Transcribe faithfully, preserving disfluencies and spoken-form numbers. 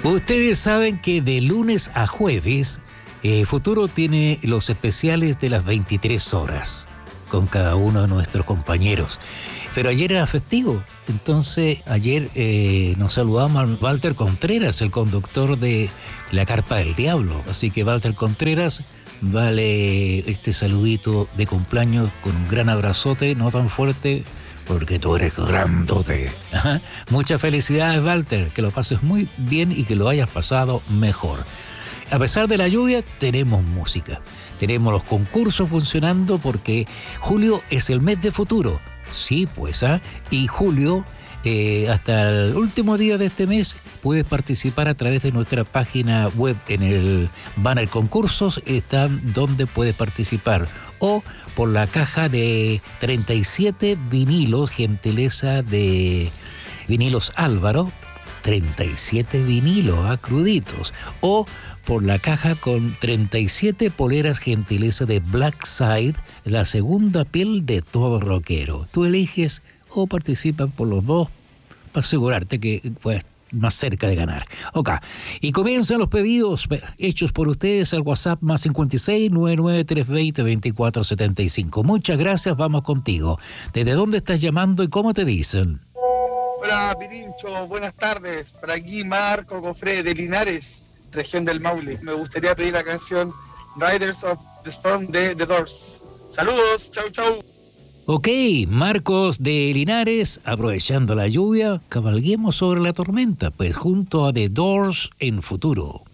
Ustedes saben que de lunes a jueves, eh, Futuro tiene los especiales de las veintitrés horas con cada uno de nuestros compañeros. Pero ayer era festivo, entonces ayer eh, nos saludamos a Walter Contreras, el conductor de La Carpa del Diablo. Así que Walter Contreras, vale este saludito de cumpleaños con un gran abrazote, no tan fuerte, porque tú eres grandote. Ajá. Muchas felicidades, Walter, que lo pases muy bien y que lo hayas pasado mejor. A pesar de la lluvia, tenemos música. Tenemos los concursos funcionando porque julio es el mes de Futuro. Sí, pues, ¿ah? ¿eh? Y julio, eh, hasta el último día de este mes, puedes participar a través de nuestra página web. En el banner concursos están donde puedes participar. O por la caja de treinta y siete vinilos, gentileza de Vinilos Álvaro, treinta y siete vinilos, ¿ah? Cruditos. O por la caja con treinta y siete poleras, gentileza de Black Side, la segunda piel de todo rockero. Tú eliges o participas por los dos para asegurarte que puedes más cerca de ganar. Ok, y comienzan los pedidos hechos por ustedes al WhatsApp más cincuenta y seis, noventa y nueve, trescientos veinte, veinticuatro setenta y cinco. Muchas gracias, vamos contigo. ¿Desde dónde estás llamando y cómo te dicen? Hola, Pirincho, buenas tardes. Por aquí Marco Cofré de Linares, región del Maule. Me gustaría pedir la canción Riders of the Storm de The Doors. Saludos, chau chau. Ok, Marcos de Linares, aprovechando la lluvia, cabalguemos sobre la tormenta, pues junto a The Doors en Futuro.